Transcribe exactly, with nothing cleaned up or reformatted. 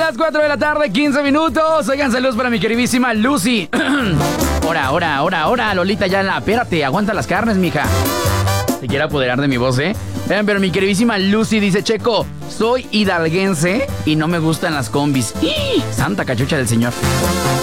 las cuatro de la tarde, quince minutos. Oigan, saludos para mi queridísima Lucy. Ahora, ahora, ahora, ahora, Lolita, ya, la, espérate, aguanta las carnes, mija. Se quiere apoderar de mi voz, ¿eh? Vean, pero mi queridísima Lucy dice, Checo, soy hidalguense y no me gustan las combis. ¡Ih! Santa cachucha del señor.